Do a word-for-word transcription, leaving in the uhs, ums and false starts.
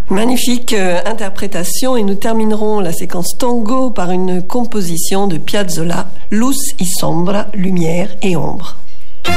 Magnifique euh, interprétation et nous terminerons la séquence tango par une composition de Piazzolla, Luz y Sombra, lumière et ombre.